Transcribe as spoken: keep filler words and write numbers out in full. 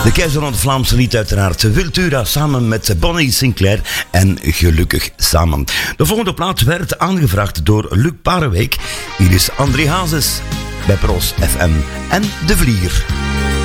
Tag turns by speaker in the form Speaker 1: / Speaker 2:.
Speaker 1: De keizer van het Vlaamse lied uiteraard, Wiltura, samen met Bonnie Sinclair en Gelukkig Samen. De volgende plaat werd aangevraagd door Luc Parenweek. Hier is André Hazes bij Pros F M en De Vlieger.